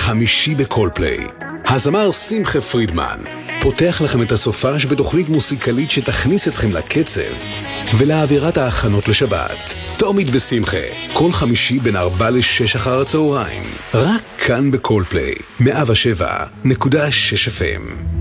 חמישי בקולפליי. הזמר שמחה פרידמן פותח לכם את הסופש בתוכנית מוסיקלית שתכניס אתכם לקצב ולאווירת ההכנות לשבת. תעמיד בשמחה, כל חמישי בין 4 ל-6 אחר הצהריים. רק כאן בקולפליי, 107.6 FM.